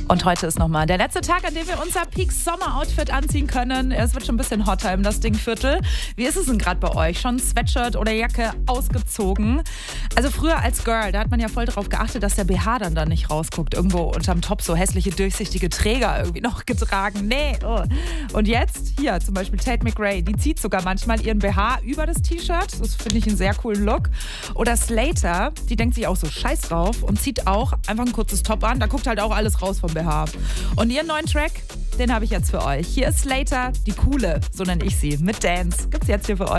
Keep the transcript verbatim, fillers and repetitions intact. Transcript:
Und heute ist nochmal der letzte Tag, an dem wir unser Peak-Sommer-Outfit anziehen können. Es wird schon ein bisschen hotter im das Ding-Viertel. Wie ist es denn gerade bei euch? Schon Sweatshirt oder Jacke ausgezogen? Also früher als Girl, da hat man ja voll darauf geachtet, dass der B H dann da nicht rausguckt. Irgendwo unterm Top so hässliche, durchsichtige Träger irgendwie noch getragen. Nee. Oh. Und jetzt, hier zum Beispiel Tate McRae, die zieht sogar manchmal ihren B H über das T-Shirt. Das finde ich einen sehr coolen Look. Oder Slater, die denkt sich auch so scheiß drauf und zieht auch einfach ein kurzes Top an. Da guckt halt auch alles raus vom B H. Und ihren neuen Track, den habe ich jetzt für euch. Hier ist Slater, die Coole, so nenne ich sie, mit Dance. Gibt's jetzt hier für euch.